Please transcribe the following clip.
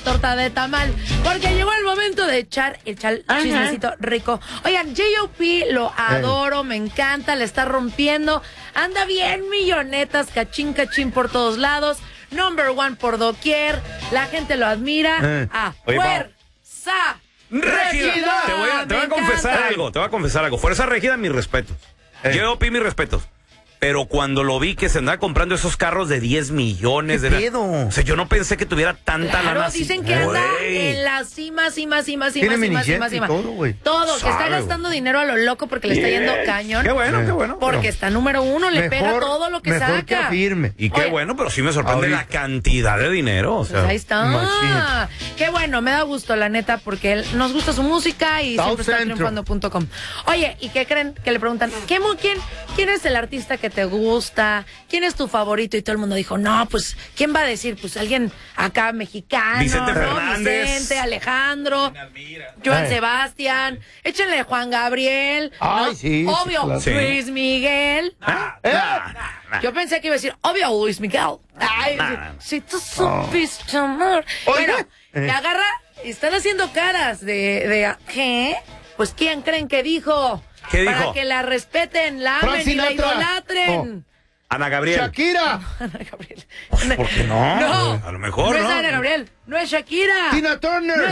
torta de tamal, porque llegó el momento de echar el chismecito rico. Oigan, J.O.P. lo adoro, me encanta, le está rompiendo, anda bien millonetas, cachín por todos lados, number one por doquier, la gente lo admira. ¡Fuerza Régida! Te voy a confesar algo. Fuerza Régida, mis respetos. J.O.P., mis respetos. Pero cuando lo vi que se andaba comprando esos carros de 10 millones de pedo? O sea, yo no pensé que tuviera tanta lana. Dicen que anda en la cima. Todo, güey. Todo, que está gastando dinero a lo loco porque le está yendo cañón. Qué bueno. Porque está número uno, le pega todo lo que mejor saca. Que afirme. Y qué bueno, pero sí me sorprende la cantidad de dinero. O sea, pues ahí está. Imagínate. Qué bueno, me da gusto, la neta, porque nos gusta su música y siempre está triunfando.com. Oye, ¿y qué creen? Que le preguntan, ¿quién es el artista que te gusta? ¿Quién es tu favorito? Y todo el mundo dijo, no, pues, ¿quién va a decir? Pues alguien acá mexicano, Vicente ¿no? Fernández. Vicente, Alejandro, Joan Sebastián, échenle Juan Gabriel, Ay, ¿no? sí, obvio, claro. Luis Miguel. Yo pensé que iba a decir, obvio, Luis Miguel. Ay, si tú supiste amar. Bueno, me agarra, están haciendo caras de ¿qué? Pues, ¿quién creen que dijo? ¿Qué dijo? Para que la respeten, la amen y la idolatren. Ana Gabriel. Shakira. Ana Gabriel. ¿Por qué no? No. A lo mejor, No ¿no? es Ana Gabriel, no es Shakira. Tina Turner.